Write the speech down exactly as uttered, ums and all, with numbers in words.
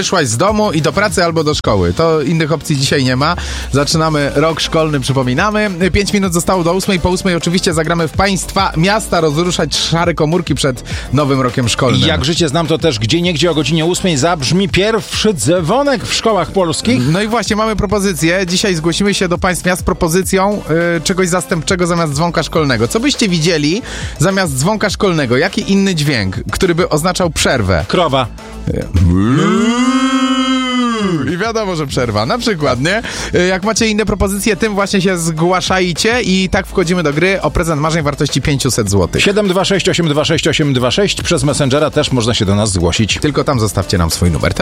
wyszłaś z domu i do pracy albo do szkoły. To innych opcji dzisiaj nie ma. Zaczynamy rok szkolny, przypominamy. Pięć minut zostało do ósmej. Po ósmej oczywiście zagramy w państwa miasta rozruszać szare komórki przed nowym rokiem szkolnym. Jak życie znam, to też gdzieniegdzie o godzinie ósmej zabrzmi pierwszy dzwonek w szkołach polskich. No i właśnie, mamy propozycję. Dzisiaj zgłosimy się do państw miast z propozycją yy, czegoś zastępczego zamiast dzwonka szkolnego. Co byście widzieli zamiast dzwonka szkolnego? Jaki inny dźwięk, który by oznaczał przerwę? Krowa. I wiadomo, że przerwa. Na przykład, nie? Jak macie inne propozycje, tym właśnie się zgłaszajcie i tak wchodzimy do gry o prezent marzeń wartości pięćset złotych. siedem dwa sześć osiem dwa sześć osiem dwa sześć. Przez Messengera też można się do nas zgłosić. Tylko tam zostawcie nam swój numer.